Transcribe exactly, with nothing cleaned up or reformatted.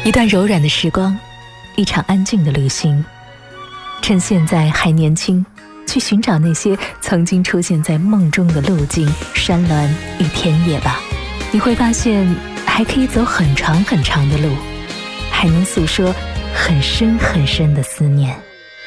一段柔软的时光，一场安静的旅行。趁现在还年轻，去寻找那些曾经出现在梦中的路径、山峦与田野吧。你会发现，还可以走很长很长的路，还能诉说很深很深的思念。